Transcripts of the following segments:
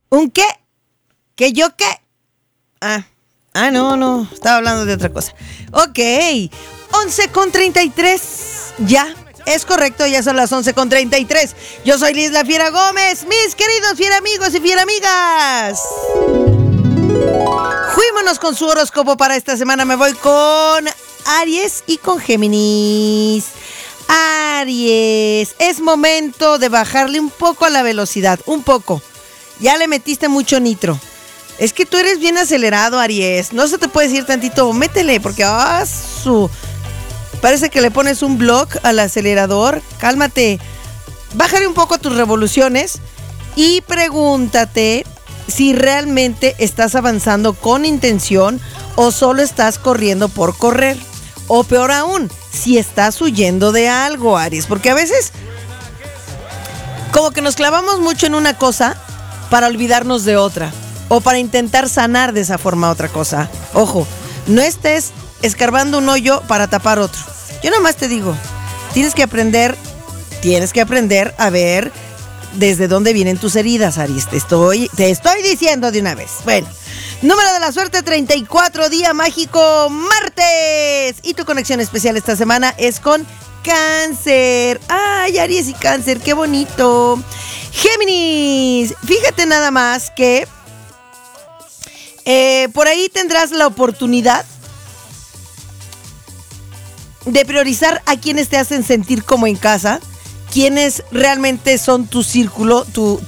¿Un qué? ¿Que yo qué? No, estaba hablando de otra cosa. Ok, 11:33, ya, es correcto, ya son las 11:33. Yo soy Liz La Fiera Gómez, mis queridos fiera amigos y fiera amigas. Fuímonos con su horóscopo para esta semana. Me voy con Aries y con Géminis. Aries, es momento de bajarle un poco a la velocidad, un poco. Ya le metiste mucho nitro. Es que tú eres bien acelerado, Aries. No se te puede decir tantito, métele, porque parece que le pones un block al acelerador. Cálmate. Bájale un poco a tus revoluciones y pregúntate si realmente estás avanzando con intención o solo estás corriendo por correr. O peor aún, si estás huyendo de algo, Aries. Porque a veces como que nos clavamos mucho en una cosa para olvidarnos de otra. O para intentar sanar de esa forma otra cosa. Ojo, no estés escarbando un hoyo para tapar otro. Yo nada más te digo, tienes que aprender a ver desde dónde vienen tus heridas, Aries. Te estoy diciendo de una vez. Bueno, número de la suerte 34, día mágico, martes. Y tu conexión especial esta semana es con Cáncer. Ay, Aries y Cáncer, qué bonito. Géminis, fíjate nada más que por ahí tendrás la oportunidad de priorizar a quienes te hacen sentir como en casa, quienes realmente son tu círculo,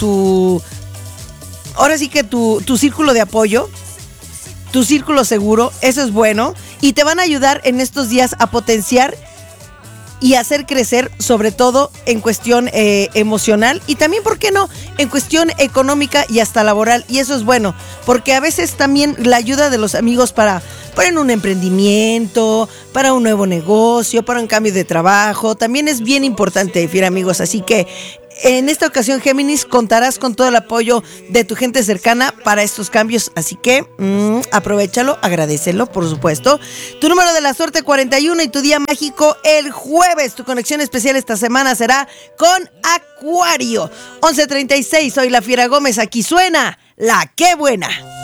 ahora sí que tu círculo de apoyo, tu círculo seguro. Eso es bueno y te van a ayudar en estos días a potenciar y hacer crecer, sobre todo en cuestión emocional y también, ¿por qué no?, en cuestión económica y hasta laboral. Y eso es bueno, porque a veces también la ayuda de los amigos para un emprendimiento, para un nuevo negocio, para un cambio de trabajo, también es bien importante, fiera amigos. Así que en esta ocasión, Géminis, contarás con todo el apoyo de tu gente cercana para estos cambios. Así que aprovechalo, agradécelo, por supuesto. Tu número de la suerte 41 y tu día mágico el jueves. Tu conexión especial esta semana será con Acuario. 11:36, soy La Fiera Gómez. Aquí suena La Qué Buena.